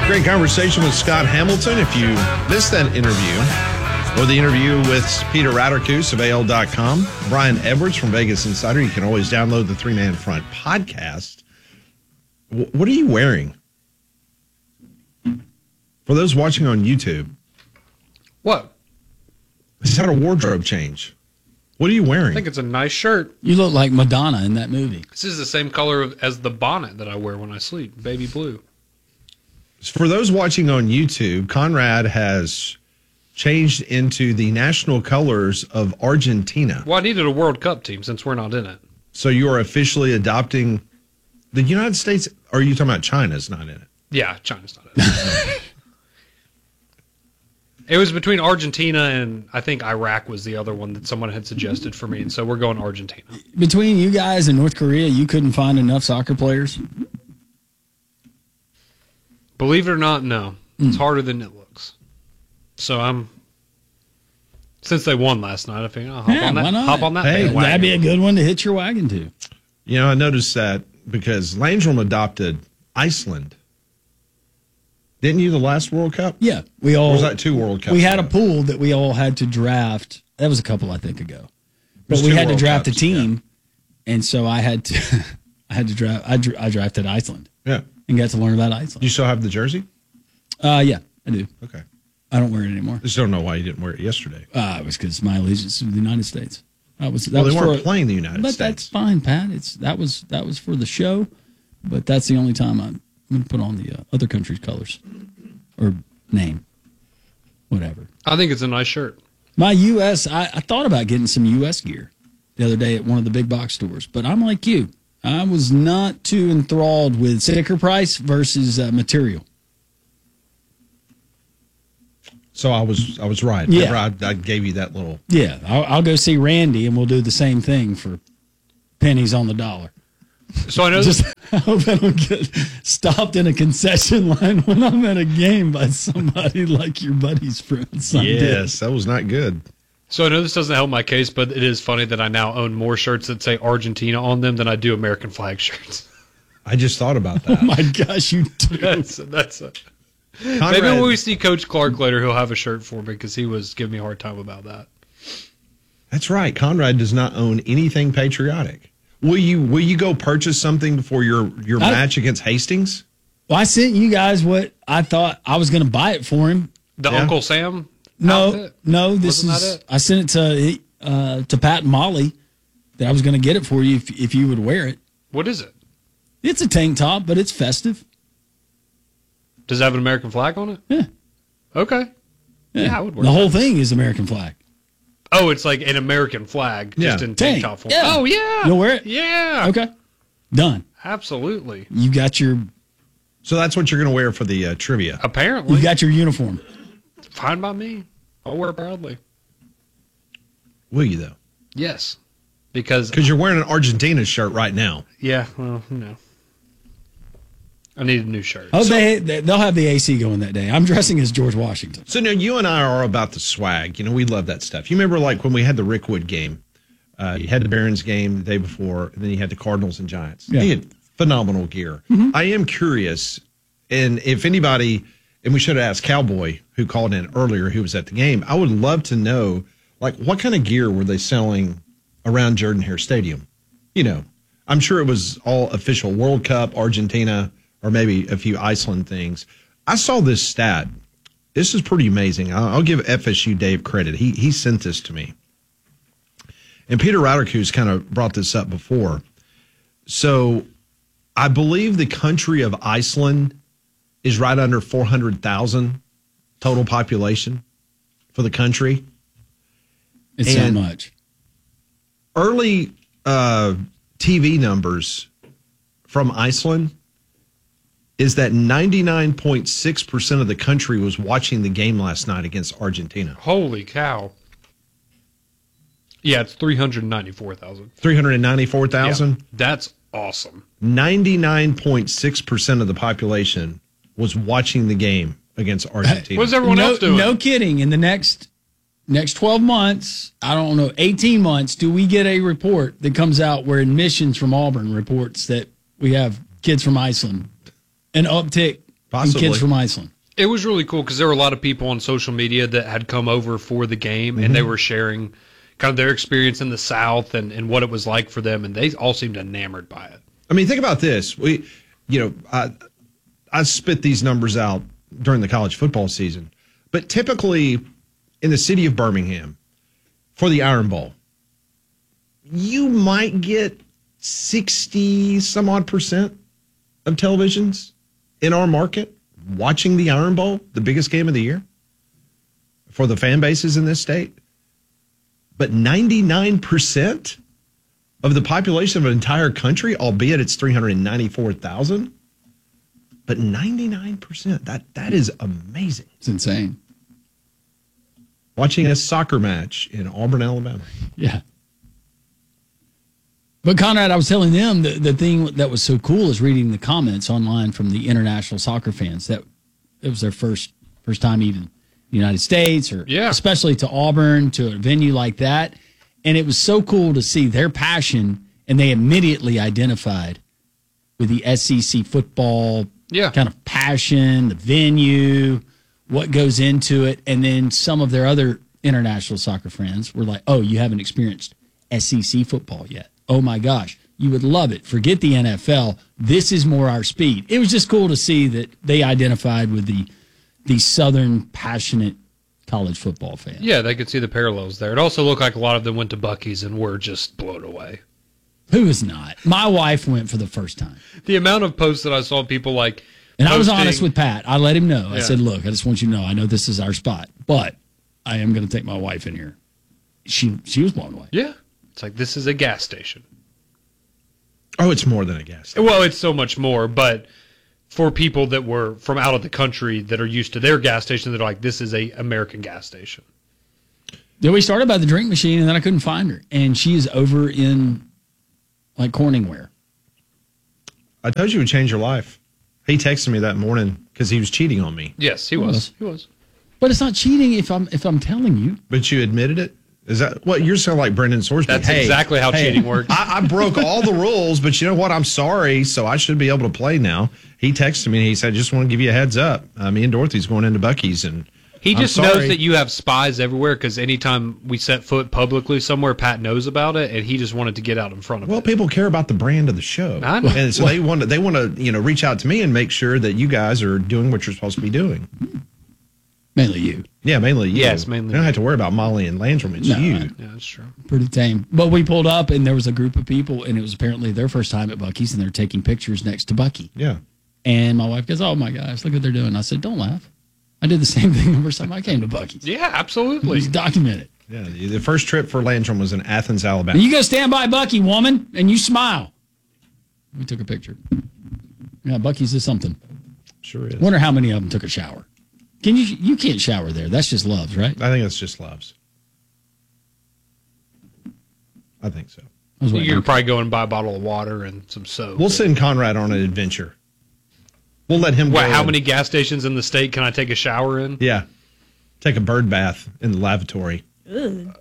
Great conversation with Scott Hamilton. If you missed that interview or the interview with Peter Raderkus of AL.com, Brian Edwards from Vegas Insider, you can always download the Three Man Front podcast. What are you wearing? For those watching on YouTube. What? Is that a wardrobe change? What are you wearing? I think it's a nice shirt. You look like Madonna in that movie. This is the same color as the bonnet that I wear when I sleep, baby blue. For those watching on YouTube, Conrad has changed into the national colors of Argentina. Well, I needed a World Cup team since we're not in it. So you are officially adopting the United States. Or are you talking about China's not in it? Yeah, China's not in it. It was between Argentina and I think Iraq was the other one that someone had suggested for me. And so we're going Argentina. Between you guys and North Korea, you couldn't find enough soccer players? Believe it or not, no. It's harder than it looks. So since they won last night, I figured I'll hop on that bandwagon. That'd be a good one to hitch your wagon to. You know, I noticed that because Landrum adopted Iceland. Didn't you the last World Cup? Yeah. Or was that 2 World Cups? We had a pool that we all had to draft. That was a couple, I think, ago. But we had to draft a team, and so I had to draft. I drafted Iceland. Yeah. And got to learn about Iceland. Do you still have the jersey? Yeah, I do. Okay. I don't wear it anymore. I just don't know why you didn't wear it yesterday. It was because my allegiance to the United States. They weren't playing the United States. But that's fine, Pat. That was for the show, but that's the only time I'm going to put on the other country's colors or name, whatever. I think it's a nice shirt. My U.S. I thought about getting some U.S. gear the other day at one of the big box stores, but I'm like you. I was not too enthralled with sticker price versus material. So I was right. Yeah. I gave you that little. Yeah, I'll go see Randy, and we'll do the same thing for pennies on the dollar. So I know I hope I don't get stopped in a concession line when I'm at a game by somebody like your buddy's friend. Yes, that was not good. So I know this doesn't help my case, but it is funny that I now own more shirts that say Argentina on them than I do American flag shirts. I just thought about that. Oh my gosh, you do. That's it. Maybe when we see Coach Clark later, he'll have a shirt for me because he was giving me a hard time about that. That's right. Conrad does not own anything patriotic. Will you go purchase something before your match against Hastings? Well, I sent you guys what I thought I was going to buy it for him. The Uncle Sam. No. This is. I sent it to Pat and Molly that I was going to get it for you if you would wear it. What is it? It's a tank top, but it's festive. Does it have an American flag on it? Yeah. Okay. Yeah, I would wear the whole thing is American flag. Oh, it's like an American flag just in tank top form. Yeah. Oh, yeah. You'll wear it? Yeah. Okay. Done. Absolutely. You got your... So that's what you're going to wear for the trivia. Apparently. You got your uniform. Fine by me. I'll wear it proudly. Will you, though? Yes. Because you're wearing an Argentina shirt right now. Yeah, well, no. I need a new shirt. Oh, they'll have the AC going that day. I'm dressing as George Washington. So now you and I are about the swag. You know, we love that stuff. You remember like when we had the Rickwood game, you had the Barons game the day before, and then you had the Cardinals and Giants. Yeah. They had phenomenal gear. Mm-hmm. I am curious, and if anybody, and we should have asked Cowboy, who called in earlier, who was at the game, I would love to know, like, what kind of gear were they selling around Jordan-Hare Stadium? You know, I'm sure it was all official World Cup, Argentina, or maybe a few Iceland things. I saw this stat. This is pretty amazing. I'll give FSU Dave credit. He sent this to me. And Peter Raderkus kind of brought this up before. So I believe the country of Iceland is right under 400,000 total population for the country. It's so much. Early TV numbers from Iceland is that 99.6% of the country was watching the game last night against Argentina. Holy cow. Yeah, it's 394,000. 394,000? Yeah, that's awesome. 99.6% of the population was watching the game against Argentina. What's everyone else doing? No kidding. In the next 12 months, I don't know, 18 months, do we get a report that comes out where Admissions from Auburn reports that we have kids from Iceland, an uptick Possibly. And kids from Iceland. It was really cool because there were a lot of people on social media that had come over for the game, and they were sharing kind of their experience in the South and what it was like for them, and they all seemed enamored by it. I mean, think about this. I spit these numbers out during the college football season, but typically in the city of Birmingham for the Iron Bowl, you might get 60 some odd percent of televisions in our market watching the Iron Bowl, the biggest game of the year for the fan bases in this state. But 99% of the population of an entire country, albeit it's 394,000, but 99%, that is amazing. It's insane. Watching a soccer match in Auburn, Alabama. Yeah. But Conrad, I was telling them the thing that was so cool is reading the comments online from the international soccer fans that it was their first time even in the United States or especially to Auburn, to a venue like that. And it was so cool to see their passion, and they immediately identified with the SEC football kind of passion, the venue, what goes into it. And then some of their other international soccer friends were like, oh, you haven't experienced SEC football yet. Oh, my gosh, you would love it. Forget the NFL. This is more our speed. It was just cool to see that they identified with the Southern passionate college football fans. Yeah, they could see the parallels there. It also looked like a lot of them went to Buc-ee's and were just blown away. Who is not? My wife went for the first time. The amount of posts that I saw people like and posting, I was honest with Pat. I let him know. I said, look, I just want you to know, I know this is our spot, but I am going to take my wife in here. She was blown away. Yeah. It's like, this is a gas station. Oh, it's more than a gas station. Well, it's so much more, but for people that were from out of the country that are used to their gas station, they're like, this is a American gas station. Then we started by the drink machine, and then I couldn't find her. And she is over in, like, Corningware. I told you it would change your life. He texted me that morning because he was cheating on me. Yes, he was. He was. But it's not cheating if I'm telling you. But you admitted it? Is that what you're sounding like Brendan Sorsby? That's exactly how cheating works. I broke all the rules, but you know what? I'm sorry, so I should be able to play now. He texted me and he said, just want to give you a heads up. Me and Dorothy's going into Buc-ee's. And he just knows that you have spies everywhere because anytime we set foot publicly somewhere, Pat knows about it, and he just wanted to get out in front of it. Well, people care about the brand of the show. I know. And so they want to reach out to me and make sure that you guys are doing what you're supposed to be doing. Mainly you. Yeah, mainly you. Yes, mainly you don't have to worry about Molly and Landrum. It's you. Right. Yeah, that's true. Pretty tame. But we pulled up, and there was a group of people, and it was apparently their first time at Buc-ee's, and they're taking pictures next to Buc-ee. Yeah. And my wife goes, oh, my gosh, look what they're doing. I said, don't laugh. I did the same thing the first time I came to Buc-ee's. Yeah, absolutely. It's documented. Yeah, the first trip for Landrum was in Athens, Alabama. And you go stand by Buc-ee, woman, and you smile. We took a picture. Yeah, Buc-ee's is something. Sure is. Wonder how many of them took a shower. You can't shower there. That's just Love's, right? I think it's just Love's. I think so. You're probably going and buy a bottle of water and some soap. We'll send Conrad on an adventure. We'll let him go. How many gas stations in the state can I take a shower in? Yeah. Take a bird bath in the lavatory. Oh.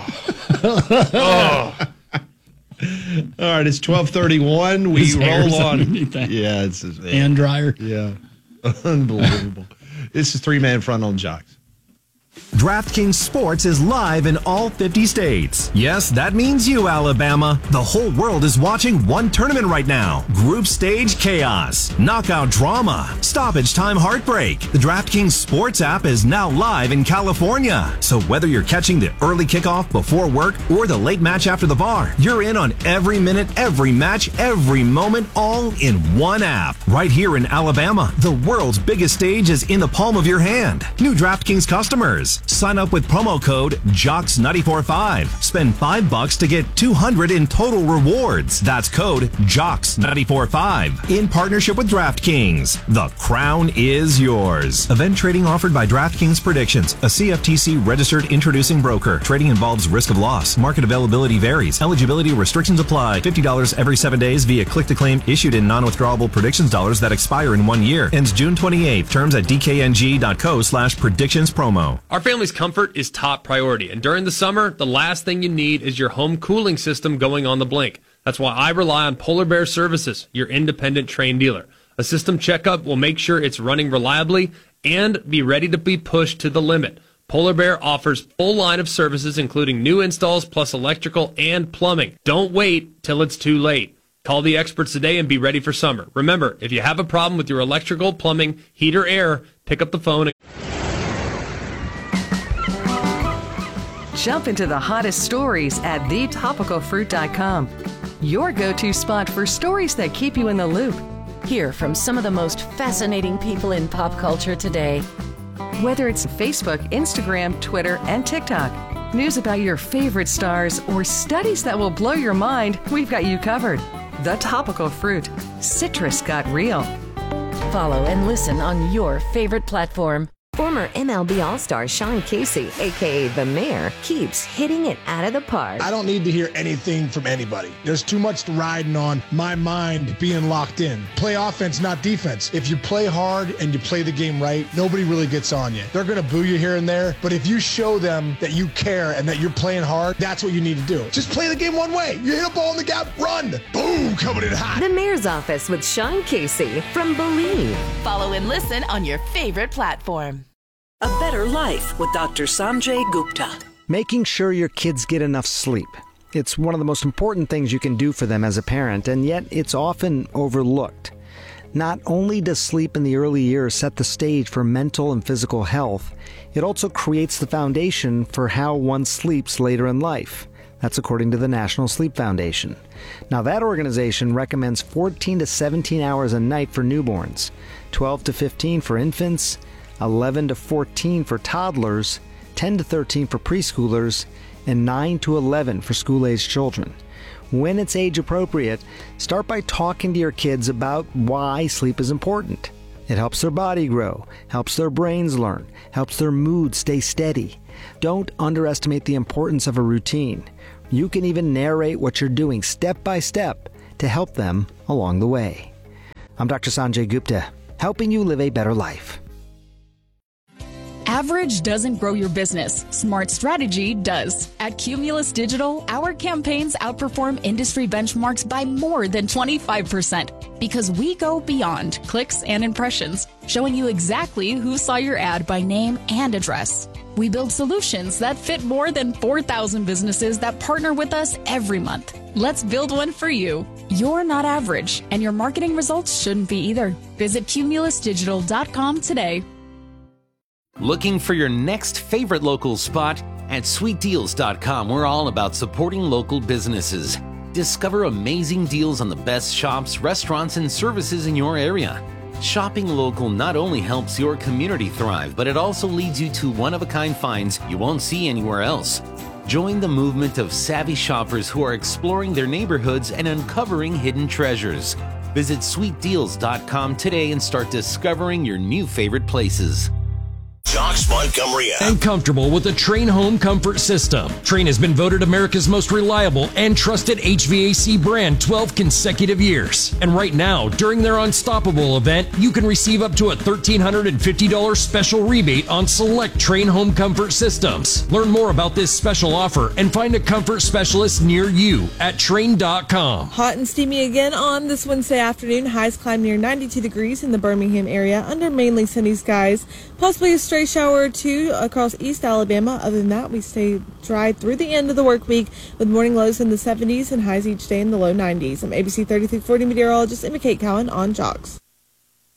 All right, it's 12:31. We roll on. Yeah, it's hand dryer. Yeah. Unbelievable. This is three-man front on Jocks. DraftKings Sports is live in all 50 states. Yes, that means you, Alabama. The whole world is watching one tournament right now. Group stage chaos, knockout drama, stoppage time heartbreak. The DraftKings Sports app is now live in California. So whether you're catching the early kickoff before work or the late match after the bar, you're in on every minute, every match, every moment, all in one app. Right here in Alabama, the world's biggest stage is in the palm of your hand. New DraftKings customers. Sign up with promo code JOCKS945. Spend $5 to get $200 in total rewards. That's code JOCKS945. In partnership with DraftKings. The crown is yours. Event trading offered by DraftKings Predictions, a CFTC registered introducing broker. Trading involves risk of loss. Market availability varies. Eligibility restrictions apply. $50 every 7 days via click-to-claim issued in non-withdrawable predictions dollars that expire in 1 year. Ends June 28th. Terms at dkng.co/predictions promo. Our family's comfort is top priority, and during the summer, the last thing you need is your home cooling system going on the blink. That's why I rely on Polar Bear Services, your independent Trane dealer. A system checkup will make sure it's running reliably and be ready to be pushed to the limit. Polar Bear offers full line of services, including new installs plus electrical and plumbing. Don't wait till it's too late. Call the experts today and be ready for summer. Remember, if you have a problem with your electrical, plumbing, heat, or air, pick up the phone. Jump into the hottest stories at thetopicalfruit.com. Your go-to spot for stories that keep you in the loop. Hear from some of the most fascinating people in pop culture today. Whether it's Facebook, Instagram, Twitter, and TikTok, news about your favorite stars, or studies that will blow your mind, we've got you covered. The Topical Fruit. Citrus got real. Follow and listen on your favorite platform. Former MLB All-Star Sean Casey, a.k.a. The Mayor, keeps hitting it out of the park. I don't need to hear anything from anybody. There's too much riding on my mind being locked in. Play offense, not defense. If you play hard and you play the game right, nobody really gets on you. They're going to boo you here and there, but if you show them that you care and that you're playing hard, that's what you need to do. Just play the game one way. You hit a ball in the gap, run. Boom, coming in hot. The Mayor's Office with Sean Casey from Believe. Follow and listen on your favorite platform. A Better Life with Dr. Sanjay Gupta. Making sure your kids get enough sleep. It's one of the most important things you can do for them as a parent, and yet it's often overlooked. Not only does sleep in the early years set the stage for mental and physical health, it also creates the foundation for how one sleeps later in life. That's according to the National Sleep Foundation. Now, that organization recommends 14 to 17 hours a night for newborns, 12 to 15 for infants, 11 to 14 for toddlers, 10 to 13 for preschoolers, and 9 to 11 for school-aged children. When it's age appropriate, start by talking to your kids about why sleep is important. It helps their body grow, helps their brains learn, helps their mood stay steady. Don't underestimate the importance of a routine. You can even narrate what you're doing step by step to help them along the way. I'm Dr. Sanjay Gupta, helping you live a better life. Average doesn't grow your business. Smart strategy does. At Cumulus Digital, our campaigns outperform industry benchmarks by more than 25% because we go beyond clicks and impressions, showing you exactly who saw your ad by name and address. We build solutions that fit more than 4,000 businesses that partner with us every month. Let's build one for you. You're not average, and your marketing results shouldn't be either. Visit cumulusdigital.com today. Looking for your next favorite local spot? At sweetdeals.com, we're all about supporting local businesses. Discover amazing deals on the best shops, restaurants, and services in your area. Shopping local not only helps your community thrive, but it also leads you to one-of-a-kind finds you won't see anywhere else. Join the movement of savvy shoppers who are exploring their neighborhoods and uncovering hidden treasures. Visit sweetdeals.com today and start discovering your new favorite places. Jocks Montgomery and comfortable with the Trane home comfort system. Trane has been voted America's most reliable and trusted HVAC brand 12 consecutive years. And right now, during their Unstoppable event, you can receive up to a $1,350 special rebate on select Trane home comfort systems. Learn more about this special offer and find a comfort specialist near you at Trane.com. Hot and steamy again on this Wednesday afternoon. Highs climb near 92 degrees in the Birmingham area under mainly sunny skies. Possibly a stray shower or two across East Alabama. Other than that, we stay dry through the end of the work week with morning lows in the 70s and highs each day in the low 90s. I'm ABC 3340 meteorologist Emma Kate Cowan on Jocks.